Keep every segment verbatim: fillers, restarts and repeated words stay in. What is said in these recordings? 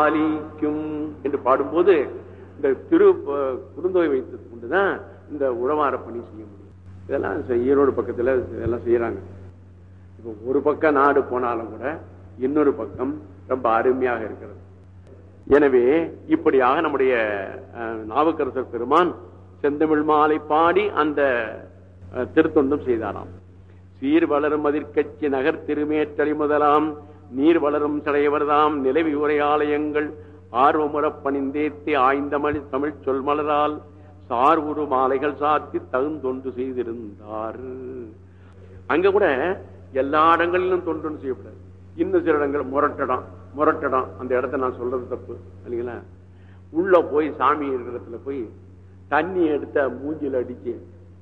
பாலிக்கும் என்று பாடும்போது இந்த திரு குறுந்தொகை வைத்தது கொண்டுதான் இந்த உழவார பணி செய்ய முடியும். இதெல்லாம் ஈரோடு பக்கத்துல இதெல்லாம் செய்யறாங்க. இப்போ ஒரு பக்கம் நாடு போனாலும் கூட இன்னொரு பக்கம் ரொம்ப அருமையாக இருக்கிறது. எனவே இப்படியாக நம்முடைய நாவுக்கரசர் பெருமான் செந்தமிழ் மாலை பாடி அந்த திருத்தொண்டும் செய்தாராம். சீர் வளரும் அதிர்கட்சி நகர் திருமேற்றலை முதலாம் நீர் வளரும் சடையவர்தாம் நிலவி உரையாலயங்கள் ஆர்வமுற பணிந்தேத்தி ஆய்ந்தமணி தமிழ் சொல் மலரால் சார் உரு மாலைகள் சாத்தி தகுந்தொண்டு செய்திருந்தார். அங்க கூட எல்லா இடங்களிலும் தொண்டு செய்யப்படாது. இன்னும் சில இடங்கள் முரட்டடம் முரட்டடம் அந்த இடத்த நான் சொல்றது தப்பு இல்லைங்களா. உள்ள போய் சாமி இருக்கிற இடத்துல போய் தண்ணி எடுத்த மூஞ்சில் அடிச்சு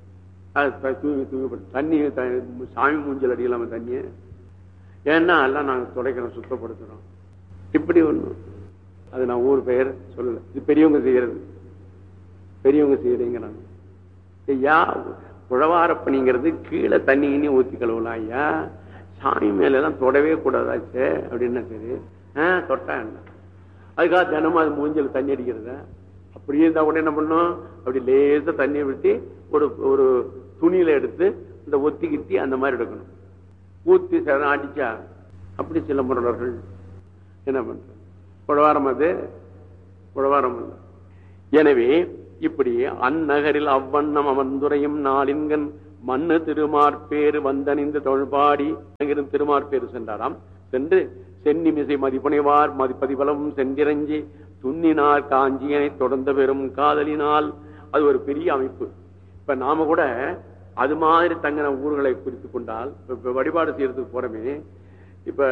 தூவி தூவி தண்ணி சாமி மூஞ்சில் அடிக்கலாம தண்ணிய ஏன்னா எல்லாம் நாங்க துடைக்கிறோம் சுத்தப்படுத்துறோம். இப்படி ஒண்ணு அது நான் ஊர் பெயர் சொல்லல. இது பெரியவங்க செய்யறது, பெரியவங்க செய்யறீங்கிறாங்க. ஐயா உழவாரப்பணிங்கிறது கீழே தண்ணி இனி ஊத்தி கழுவலாம் ஐயா, சாமி மேல எல்லாம் தொடவே கூடாதாச்சே அப்படின்னா சரி ஆஹ் தொட்டா என்ன அதுக்காக தினமும் அது மூஞ்சில தண்ணி அடிக்கிறத அப்படியே இருந்தா கூட என்ன பண்ணும் அப்படி லேசா தண்ணியை விட்டு ஒரு ஒரு துணியில எடுத்து இந்த ஒத்தி கிட்டி அந்த மாதிரி எடுக்கணும். ஊத்தி அடிச்சா அப்படி சில முரடர்கள் என்ன பண்ற உழவாரம் அது உழவாரம் அல்ல. எனவே இப்படி அந்நகரில் அவ்வண்ணம் அமர்ந்துரையும் நாளின்கண் மண்ணு திருமார்பேறு வந்தணிந்து தொழ்பாடி அங்கிருந்து திருமார்பேறு சென்றாராம். சென்று சென்னிமிசை மதிப்புனைவார் மதிப்பதிபலமும் சென்றிரஞ்சி துண்ணினார் காஞ்சியனை தொடர்ந்த பெறும் காதலினால் அது ஒரு பெரிய அமைப்பு. இப்ப நாம கூட அது மாதிரி தங்கின ஊர்களை குறித்து கொண்டால் இப்ப வழிபாடு செய்யறதுக்கு போறமே இப்ப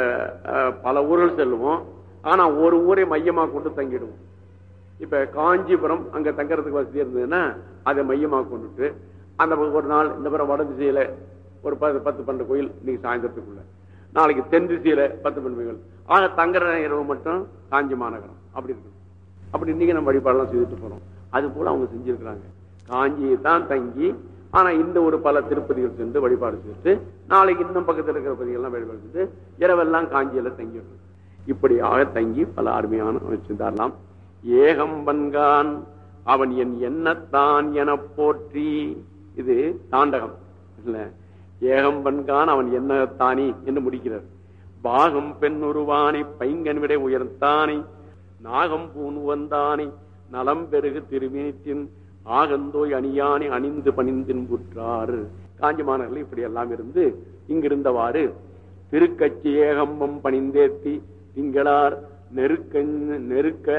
பல ஊர்கள் செல்லுவோம். ஆனா ஒரு ஊரை மையமா கொண்டு தங்கிடுவோம். இப்ப காஞ்சிபுரம் அங்க தங்கறதுக்கு வசதி இருந்ததுன்னா அதை மையமா கொண்டுட்டு அந்த ஒரு நாள் இந்த புறம் வட திசையில ஒரு பத்து பத்து பன்னெண்டு கோயில் இன்னைக்கு சாயந்தரத்துக்குள்ள, நாளைக்கு தென் திசையில பத்து பன்னெண்டு கோயில், ஆக தங்குற இரவு மட்டும் காஞ்சி மாநகரம் அப்படி இருக்கு. அப்படி இன்னைக்கு நம்ம வழிபாடெல்லாம் செய்துட்டு போறோம். அது போல அவங்க செஞ்சிருக்கிறாங்க. காஞ்சியை தான் தங்கி ஆனா இந்த ஒரு பல திருப்பதிகள் சென்று வழிபாடு செய்துட்டு நாளைக்கு இன்னும் பக்கத்தில் இருக்கிற பதிகள்லாம் வழிபாடு செய்து இரவெல்லாம் காஞ்சியில தங்கிடுறோம். இப்படியாக தங்கி பல அருமையான வச்சிருந்தாரலாம். ஏகம்பன்கான் அவன் என் எண்ணத்தான் என போற்றி, இது தாண்டகம் இல்ல. ஏகம்பன்கான் அவன் என்னத்தானி என்று முடிக்கிறார். பாகம் பெண் உருவானை பைங்கன் விடை உயர்த்தானை நாகம் பூணுவந்தானை நலம் பெருகு திருமீனின் ஆகந்தோய் அணியானை அணிந்து பணிந்தின் புற்றாறு. காஞ்சி மாநகரில் இப்படி எல்லாம் இருந்து இங்கிருந்தவாறு திருக்கட்சி ஏகம்பம் பணிந்தேத்தி திங்களார் நெருக்க நெருக்க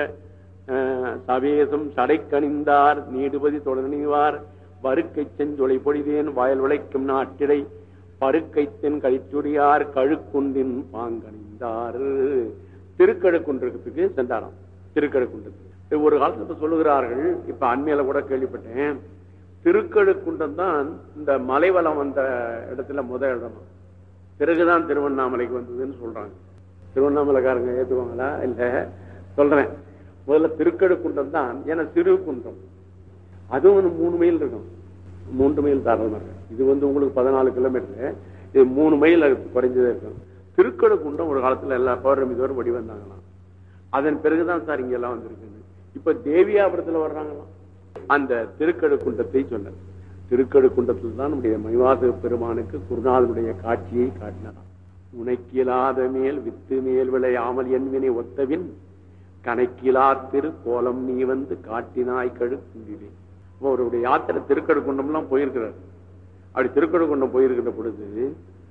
சவேசம் சடைக்கணிந்தார் நீடுபதி தொடர்நிவார் வருக்கை செஞ்சொலை பொழிதேன் வயல் விளைக்கும் நாட்டிடை பருக்கைத்தென் கழிச்சுடியார் கழுக்குண்டின் பாங்கணிந்தார். திருக்கழுக்குன்றத்துக்கு சென்றாராம். திருக்கழுக்குன்றத்துக்கு ஒரு காலத்துல சொல்லுகிறார்கள், இப்ப அண்மையில கூட கேள்விப்பட்டேன், திருக்கழுக்குன்றம் தான் இந்த மலைவளம் வந்த இடத்துல முதல் இடமா, பிறகுதான் திருவண்ணாமலைக்கு வந்ததுன்னு சொல்றாங்க. திருவண்ணாமலைக்காரங்க ஏற்றுவாங்களா இல்ல சொல்றேன். முதல்ல திருக்கழுக்குன்றம் தான், ஏன்னா சிறு குன்றம் அதுவும் வந்து மூணு மைல் இருக்கும், மூன்று மைல் தாராளமாக. இது வந்து உங்களுக்கு பதினாலு கிலோமீட்டர், இது மூணு மைல் குறைஞ்சதே இருக்கும். திருக்கழுக்குன்றம் ஒரு காலத்துல எல்லா பௌர்ணமி தோறும் வடி வந்தாங்களாம். அதன் பிறகுதான் சார் இங்க எல்லாம் வந்திருக்குன்னு இப்ப தேவியாபுரத்துல வர்றாங்களாம். அந்த திருக்கழுக்குன்றத்தை சொன்ன திருக்கழுக்குன்றத்தில் தான் நம்முடைய மணிவாசக பெருமானுக்கு குருநாதனுடைய காட்சியை காட்டினாராம். உனக்கிலாத மேல் வித்து மேல் விளையாமல் என்வினை ஒத்தவின் கணக்கிலா திரு கோலம் நீ வந்து காட்டினாய் கழுக்குண்டிலே. அவருடைய யாத்திரை திருக்கழுக்குன்றம் எல்லாம் போயிருக்கிறார். அப்படி திருக்கழுக்குன்றம் போயிருக்கிற பொழுது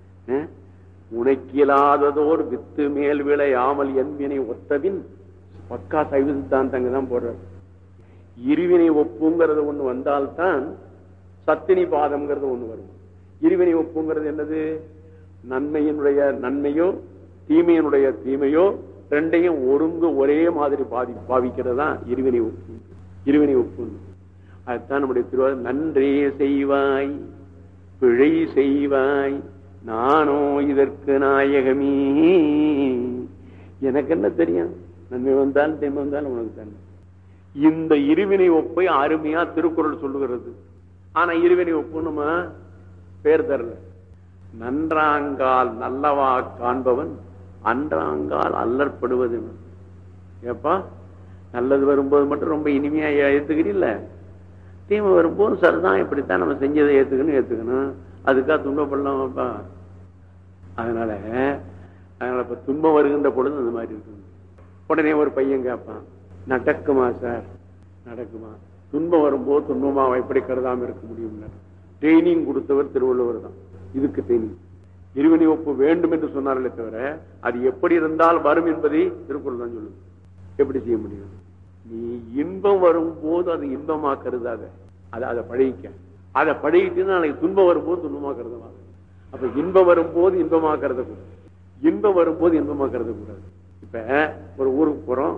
உனக்கிலாததோர் வித்து மேல் விளையாமல் என்வினை ஒத்தவின் பக்கா சைவ சித்தாந்தங்க தான் போடுறார். இருவினை ஒப்புங்கிறது ஒண்ணு வந்தால்தான் சத்தினி பாதம்ங்கிறது ஒண்ணு வரும். இருவினை ஒப்புங்கிறது என்னது? நன்மையினுடைய நன்மையோ தீமையினுடைய தீமையோ ரெண்டையும் ஒருங்கு ஒரே மாதிரி பாதி பாவிக்கிறது தான் இருவினை ஒப்பு. இருவினை ஒப்பு அதுதான் நம்முடைய திருவாரூர். நன்றே செய்வாய் பிழை செய்வாய் நானோ இதற்கு நாயகமே. எனக்கு என்ன தெரியும், நன்மை வந்தாலும் தீமை வந்தாலும் உனக்கு தானே. இந்த இருவினை ஒப்பை அருமையா திருக்குறள் சொல்லுகிறது. ஆனா இருவினை ஒப்பு நம்ம பேர் தரல. நன்றாங்கால் நல்லவா காண்பவன் அன்றாங்கால் அல்லற்படுவது. ஏப்பா நல்லது வரும்போது மட்டும் ரொம்ப இனிமையா ஏத்துக்கிறீல்ல, தீமை வரும்போது சரிதான், இப்படித்தான் நம்ம செஞ்சதை ஏத்துக்கணும் ஏத்துக்கணும் அதுக்காக துன்பப்படலாமாப்பா? அதனால அதனால இப்ப துன்பம் வருகின்ற பொழுது அந்த மாதிரி இருக்கு. உடனே ஒரு பையன் கேட்பான், நடக்குமா சார்? நடக்குமா? துன்பம் வரும்போது துன்பமா எப்படி கருதாம இருக்க முடியும்? ட்ரைனிங் கொடுத்தவர் திருவள்ளுவர் தான் இதுக்கு. ட்ரைனிங் இருவினை ஒப்பு வேண்டும் என்று சொன்னார்களே தவிர அது எப்படி இருந்தால் வரும் என்பதை திருக்குறள் தான் சொல்லுது. எப்படி செய்ய முடியும்? நீ இன்பம் வரும்போது அது இன்பமா கருதாத, அதை அதை பழகிக்க. அதை பழகிட்டு நாளைக்கு துன்பம் வரும்போது துன்பமா கருதலாம். அப்ப இன்பம் வரும்போது இன்பமா கருதக்கூடாது, இன்பம் வரும்போது இன்பமா கருதக்கூடாது. இப்ப ஒரு ஊருக்கு போறோம்,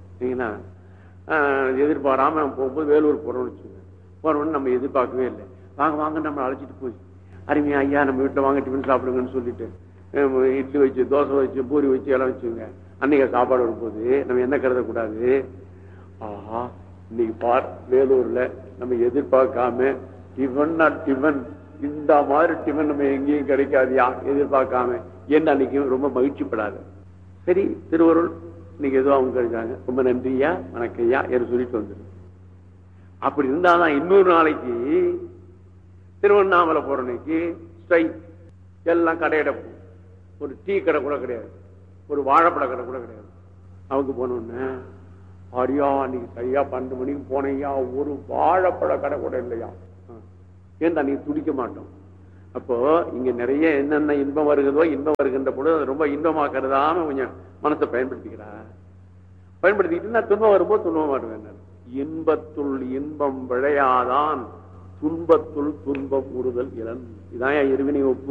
எதிர்பாராம நம்ம போகும்போது வேலூர் போறோம்னு வச்சுக்கோங்க. போறோம்னு நம்ம எதிர்பார்க்கவே இல்லை, வாங்க வாங்க நம்ம அழைச்சிட்டு போய் அருமையா ஐயா நம்ம வீட்டுல வாங்க டிஃபன் சாப்பிடுங்கன்னு சொல்லிட்டு இட்லி வச்சு தோசை வச்சு பூரி வச்சு எல்லாம் வச்சுங்க. அன்னைக்கு சாப்பாடு வரும்போது நம்ம என்ன கருதக்கூடாது, ஆஹா இன்னைக்கு பார் வேலூர்ல நம்ம எதிர்பார்க்காம டிஃபன் டிஃபன் இந்த மாதிரி டிஃபன் நம்ம எங்கேயும் கிடைக்காதியா எதிர்பார்க்காம என்ன அன்னைக்கு ரொம்ப மகிழ்ச்சிப்படாது. சரி திருவருள் இன்னைக்கு ஏதோ அவங்க கிடைச்சாங்க, ரொம்ப நன்றியா வணக்கையா என்று சொல்லிட்டு வந்துடும். அப்படி இருந்தாதான் இன்னொரு நாளைக்கு திருவண்ணாமலை போறனைக்கு ஸ்ட்ரைக் எல்லாம் கடையிடப்போ, ஒரு டீ கடை கூட கிடையாது, ஒரு வாழைப்பழ கடை கூட கிடையாது. அவங்க போனோன்னு அரியா அன்னைக்கு சரியா பன்னெண்டு மணிக்கு போனையா ஒரு வாழைப்பழ கடை கூட இல்லையா, ஏன் அன்னைக்கு துடிக்க மாட்டோம். அப்போ இங்க நிறைய என்னென்ன இன்பம் வருகிறதோ இன்பம் வருகின்ற பொழுது ரொம்ப இன்பமாக்குறதாம கொஞ்சம் மனசை பயன்படுத்திக்கிறா. பயன்படுத்திக்கிட்டு துன்பம் வரும்போது துன்பம் வருவேன். இன்பத்துள் இன்பம் விளையாதான் துன்பத்துள் துன்பம் உறுதல் இளன். இதான் இருவினை ஒப்பு.